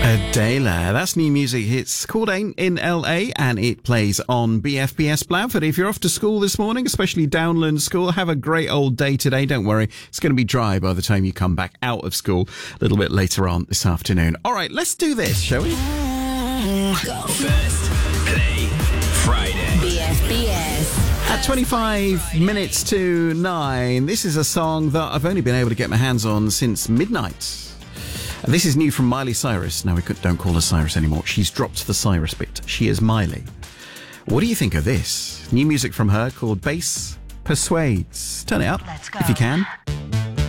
Adela, that's new music. It's called Ain't in LA and it plays on BFBS Blandford. If you're off to school this morning, especially Downland School, have a great old day today. Don't worry, it's going to be dry by the time you come back out of school a little bit later on this afternoon. All right, let's do this, shall we? Go. First Play Friday. BFBS. At 25 minutes to 9, this is a song that I've only been able to get my hands on since midnight. This is new from Miley Cyrus. No, we don't call her Cyrus anymore. She's dropped the Cyrus bit. She is Miley. What do you think of this? New music from her called Bass Persuades. Turn it up if you can.